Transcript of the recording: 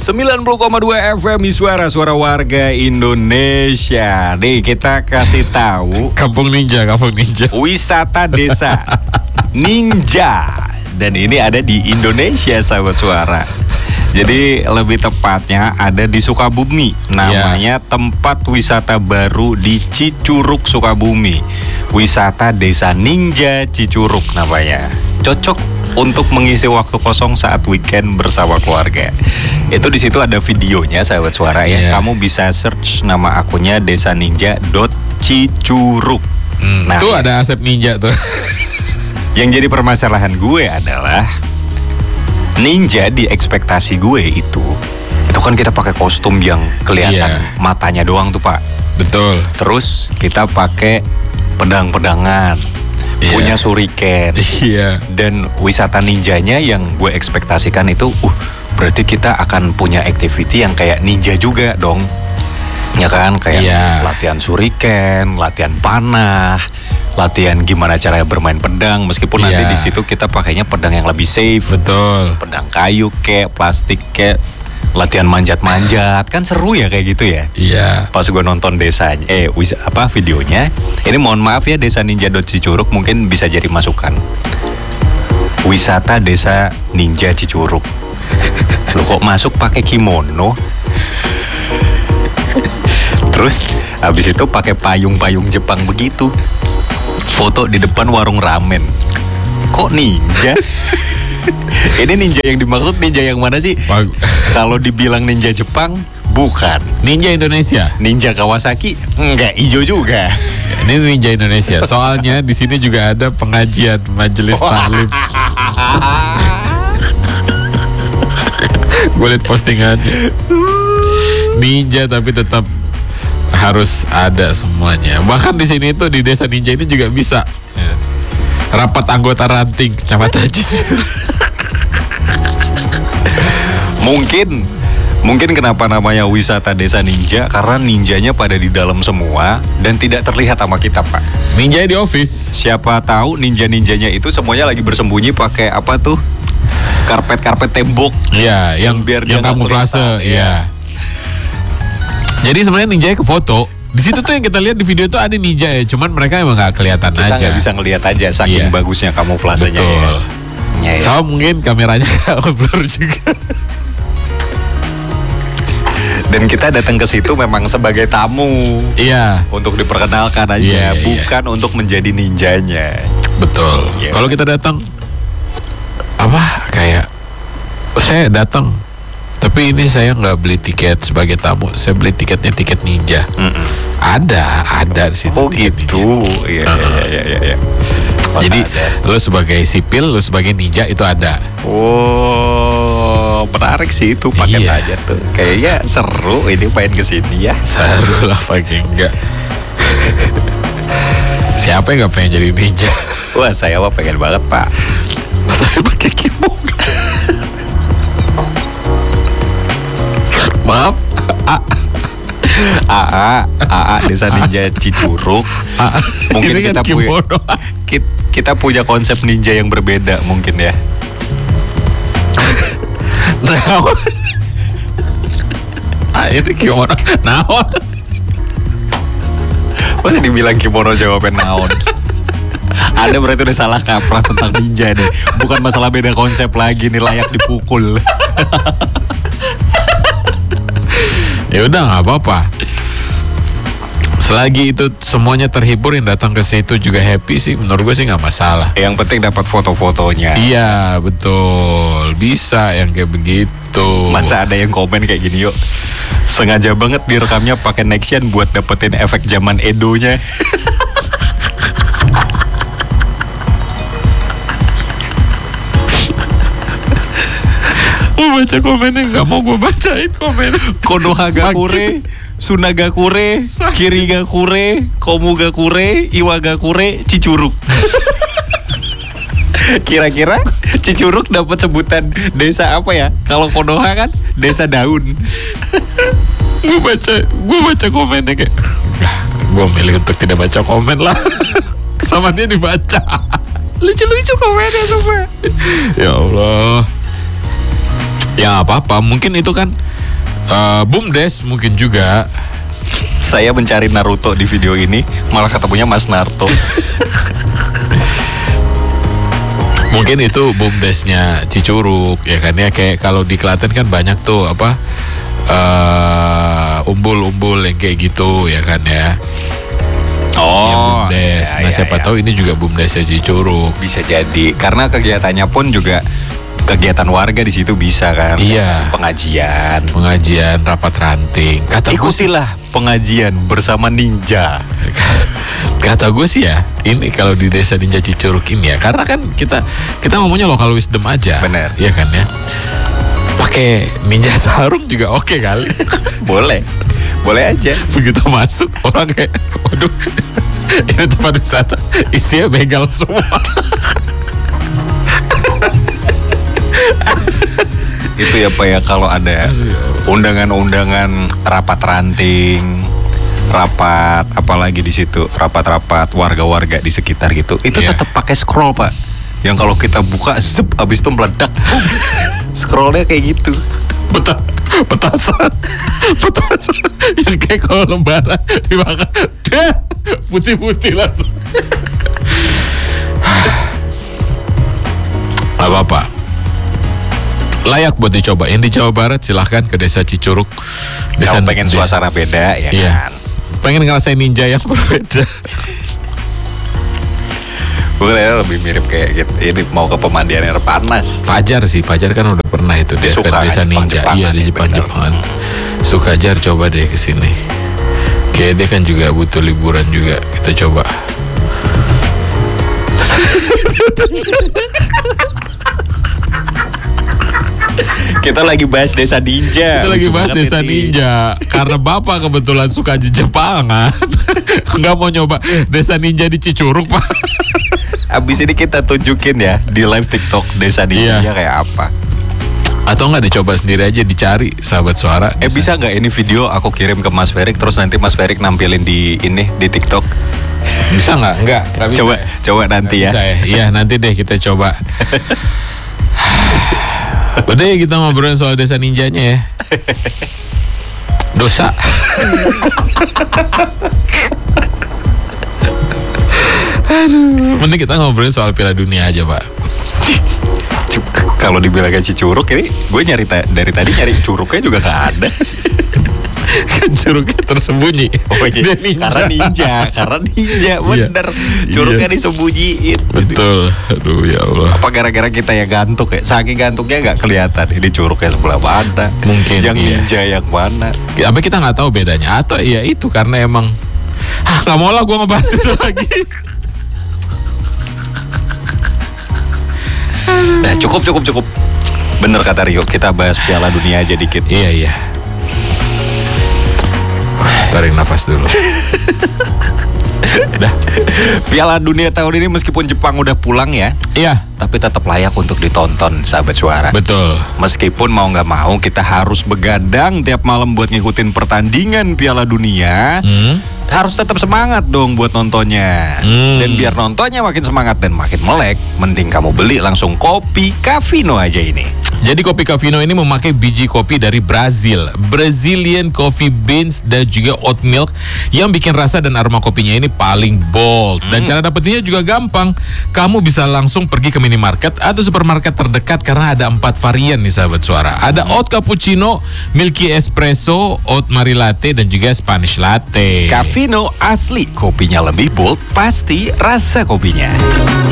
90,2 FM suara warga Indonesia. Nih kita kasih tahu Kampung Ninja. wisata desa Ninja. Dan ini ada di Indonesia, sahabat suara. Jadi lebih tepatnya ada di Sukabumi. Namanya tempat wisata baru di Cicurug, Sukabumi. Wisata Desa Ninja Cicurug namanya. Cocok untuk mengisi waktu kosong saat weekend bersama keluarga. Itu di situ ada videonya, sahabat suara ya. Kamu bisa search nama akunnya desaninja.cicurug. Nah, tuh ada Asep Ninja tuh. Yang jadi permasalahan gue adalah ninja di ekspektasi gue itu kan kita pakai kostum yang kelihatan matanya doang tuh, Pak. Betul. Terus kita pakai pedang-pedangan, punya shuriken. Dan wisata ninjanya yang gue ekspektasikan itu berarti kita akan punya activity yang kayak ninja juga dong. Ya kan, kayak latihan shuriken, latihan panah, latihan gimana cara bermain pedang, meskipun nanti di situ kita pakainya pedang yang lebih safe. Betul. Pedang kayu kayak plastik kayak, latihan manjat-manjat, kan seru ya kayak gitu ya. Iya. Pas gue nonton desanya, videonya, ini mohon maaf ya, Desa Ninja Cicurug mungkin bisa jadi masukan. Wisata Desa Ninja Cicurug. Lu kok masuk pakai kimono? Terus habis itu pakai payung-payung Jepang begitu. Foto di depan warung ramen. Kok ninja? Ini ninja yang dimaksud ninja yang mana sih? Kalau dibilang ninja Jepang, bukan. Ninja Indonesia. Ninja Kawasaki, enggak, hijau juga. Ini ninja Indonesia. Soalnya di sini juga ada pengajian majelis taklim. Gue liat postingannya. Ninja tapi tetap harus ada semuanya. Bahkan di sini tuh di Desa Ninja ini juga bisa rapat anggota ranting kecamatan Cicurug. Mungkin kenapa namanya wisata Desa Ninja, karena ninjanya pada di dalam semua dan tidak terlihat sama kita, Pak. Ninja di office. Siapa tahu ninjanya itu semuanya lagi bersembunyi pakai apa tuh? Karpet tembok. Iya, yang kamuflase, iya. Jadi sebenarnya ninjanya ke foto. Di situ tuh yang kita lihat di video tuh ada ninja ya, cuman mereka emang nggak kelihatan aja. Kita nggak bisa ngelihat aja saking bagusnya kamuflasenya. Betul. Sama mungkin kameranya blur juga. Dan kita datang ke situ memang sebagai tamu. Iya. Untuk diperkenalkan aja, bukan untuk menjadi ninjanya. Betul. Kalau kita datang kayak saya datang, tapi ini saya nggak beli tiket sebagai tamu, saya beli tiketnya tiket ninja. Ada di situ. Oh gitu. Iya. Jadi lo sebagai sipil, lo sebagai ninja itu ada. Oh, menarik sih itu paket aja tuh. Kayaknya seru ini main kesini ya. Seru lah, pakai enggak. Siapa yang nggak pengen jadi ninja? Wah, saya mah pengen banget, Pak. Saya pakai kimono. Maaf, AA Desa Ninja Cicurug. Mungkin kita punya konsep ninja yang berbeda mungkin ya. Ini kimono naon? Masa dibilang kimono jawabnya naon? Ada berarti udah salah kaprah tentang ninja nih. Bukan masalah beda konsep lagi nih, layak dipukul. Ya udah, nggak apa-apa. Selagi itu semuanya terhibur, yang datang ke situ juga happy sih, menurut gue sih nggak masalah. Yang penting dapat foto-fotonya. Iya betul, bisa yang kayak begitu. Masa ada yang komen kayak gini, yuk sengaja banget direkamnya pakai Nexian buat dapetin efek zaman Edo-nya. Mau baca komennya, nggak mau gue bacain komen. Konohagakure, Sunagakure, Kirigakure, Komugakure, Iwagakure, Cicurug. Kira-kira Cicurug dapat sebutan desa apa ya? Kalau Konoha kan desa daun. Gue baca komennya kayak, gue milih untuk tidak baca komen lah. Sama dia dibaca. Lucu-lucu komennya semua. Ya Allah. Ya apa-apa, mungkin itu kan BUMDes mungkin juga. Saya mencari Naruto di video ini, malah ketemunya Mas Naruto. Mungkin itu BUMDesnya Cicurug ya kan ya, kayak kalau di Klaten kan banyak tuh apa umbul-umbul yang kayak gitu ya kan ya. Oh, BUMDes. Nah siapa tahu ini juga BUMDesnya Cicurug. Bisa jadi, karena kegiatannya pun juga kegiatan warga di situ bisa kan. Iya. Pengajian, rapat ranting. Ikutilah pengajian bersama ninja. Kata gue sih ya, ini kalau di desa Ninja Cicurug ini ya, karena kan kita ngomongnya local wisdom aja. Bener. Iya kan ya. Pakai ninja sarung juga oke kali. Boleh aja. Begitu masuk orang kayak, waduh, ini tempat wisata isinya begal semua. Itu ya Pak ya, kalau ada undangan-undangan rapat ranting, rapat apalagi di situ, rapat-rapat warga-warga di sekitar gitu, itu tetap pakai scroll Pak. Yang kalau kita buka zep, abis itu meledak. Scrollnya kayak gitu. Petasan yang kayak kalau lebaran dimakan putih-putih langsung. Apa-apa layak buat dicoba. Yang di Jawa Barat silahkan ke desa Cicurug. Kalau pengen suasana beda ya kan. Pengen ngerasain ninja yang berbeda. Gue lebih mirip kayak gitu. Ini mau ke pemandian air panas. Fajar kan udah pernah itu dia ke desa ninja. Iya di Jepang-Jepangan. Sukajar coba deh ke sini. Kayak dia kan juga butuh liburan juga. Kita coba. Kita lagi bahas desa ninja. Karena Bapak kebetulan suka Jepangan. Nggak mau nyoba desa ninja di Cicurug Pak. Abis ini kita tunjukin ya di live TikTok desa ninja kayak apa. Atau nggak dicoba sendiri aja, dicari sahabat suara. Bisa nggak ini video aku kirim ke Mas Ferik, terus nanti Mas Ferik nampilin di TikTok? Bisa nggak? Nggak bisa. Coba nanti ya. Iya nanti deh kita coba. Udah ya, kita ngobrolin soal desa ninjanya ya. Dosa. Aduh, mending kita ngobrolin soal Piala Dunia aja Pak. Kalau dibilang Cicurug ini, gue dari tadi nyari curugnya juga gak ada. Kan curugnya tersembunyi. Oh iya, karena ninja bener. Curugnya disembunyiin. Betul. Aduh ya Allah. Apa gara-gara kita ya gantuk ya? Saking gantuknya gak kelihatan ini curugnya sebelah mana, mungkin yang ninja yang mana. Tapi kita nggak tahu bedanya. Atau ya itu karena emang nggak mau lah gue ngebahas itu lagi. Nah cukup. Bener kata Rio, kita bahas Piala Dunia aja dikit. Iya. Tarik nafas dulu. Udah. Piala Dunia tahun ini meskipun Jepang udah pulang ya, iya, tapi tetap layak untuk ditonton sahabat suara. Betul. Meskipun mau nggak mau kita harus begadang tiap malam buat ngikutin pertandingan Piala Dunia. Harus tetap semangat dong buat nontonnya. Dan biar nontonnya makin semangat dan makin melek, mending kamu beli langsung kopi Cafino aja ini. Jadi kopi Cafino ini memakai biji kopi dari Brazil, Brazilian coffee beans dan juga oat milk yang bikin rasa dan aroma kopinya ini paling bold. Dan cara dapetinnya juga gampang. Kamu bisa langsung pergi ke minimarket atau supermarket terdekat karena ada 4 varian nih sahabat suara. Ada oat cappuccino, milky espresso, oat mari latte dan juga Spanish latte. Cafino asli, kopinya lebih bold, pasti rasa kopinya.